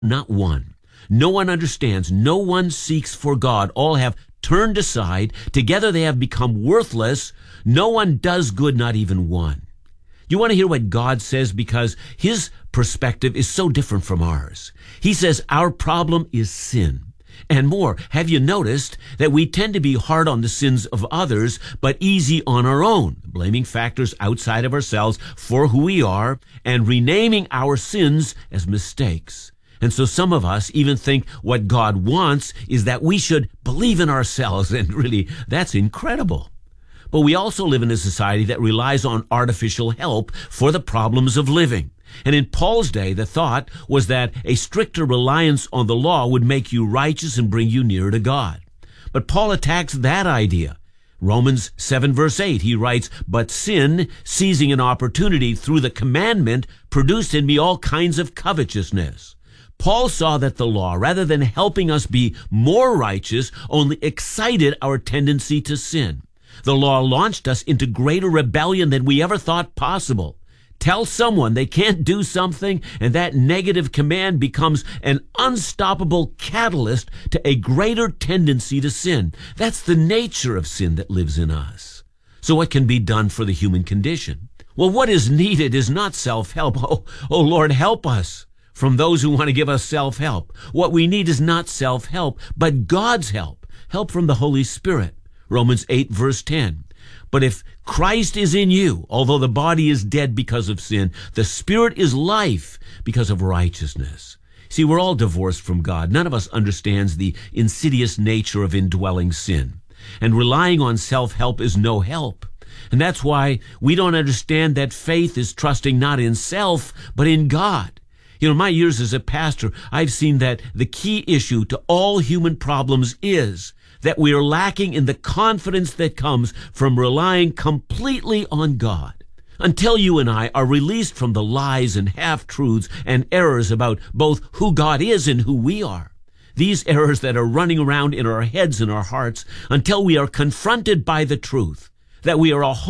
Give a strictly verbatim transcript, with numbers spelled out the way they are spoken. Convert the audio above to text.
Not one. No one understands. No one seeks for God. All have turned aside. Together they have become worthless. No one does good, not even one. You want to hear what God says? Because his perspective is so different from ours. He says our problem is sin. And more, have you noticed that we tend to be hard on the sins of others, but easy on our own, blaming factors outside of ourselves for who we are and renaming our sins as mistakes? And so some of us even think what God wants is that we should believe in ourselves, and really, that's incredible. But we also live in a society that relies on artificial help for the problems of living. And in Paul's day, the thought was that a stricter reliance on the law would make you righteous and bring you nearer to God. But Paul attacks that idea. Romans seven verse eight, he writes, "But sin, seizing an opportunity through the commandment, produced in me all kinds of covetousness." Paul saw that the law, rather than helping us be more righteous, only excited our tendency to sin. The law launched us into greater rebellion than we ever thought possible. Tell someone they can't do something, and that negative command becomes an unstoppable catalyst to a greater tendency to sin. That's the nature of sin that lives in us. So what can be done for the human condition? Well, what is needed is not self-help. Oh, oh Lord, help us from those who want to give us self-help. What we need is not self-help, but God's help, help from the Holy Spirit. Romans eight verse ten. But if Christ is in you, although the body is dead because of sin, the Spirit is life because of righteousness. See, we're all divorced from God. None of us understands the insidious nature of indwelling sin. And relying on self-help is no help. And that's why we don't understand that faith is trusting not in self, but in God. You know, in my years as a pastor, I've seen that the key issue to all human problems is that we are lacking in the confidence that comes from relying completely on God. Until you and I are released from the lies and half-truths and errors about both who God is and who we are, these errors that are running around in our heads and our hearts, until we are confronted by the truth that we are a